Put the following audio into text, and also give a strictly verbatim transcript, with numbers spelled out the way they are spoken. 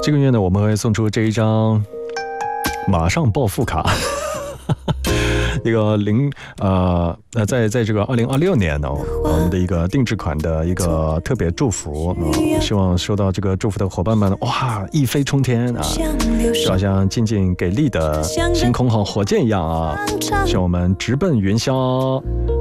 这个月呢，我们会送出这一张马上暴富卡。一个零呃呃，在在这个二零二六年呢、哦，我们的一个定制款的一个特别祝福，呃、希望收到这个祝福的伙伴们，哇，一飞冲天啊，就好像静静给力的星空号火箭一样啊，向我们直奔云霄。